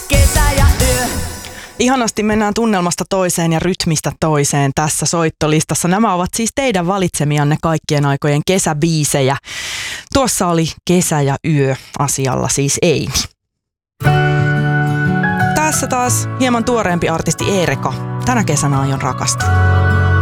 Kesä ja yö. Ihanasti mennään tunnelmasta toiseen ja rytmistä toiseen tässä soittolistassa. Nämä ovat siis teidän valitsemianne kaikkien aikojen kesäbiisejä. Tuossa oli Kesä ja yö asialla siis Eimi. Tässä taas hieman tuoreempi artisti Eereka. Tänä kesänä aion rakastua.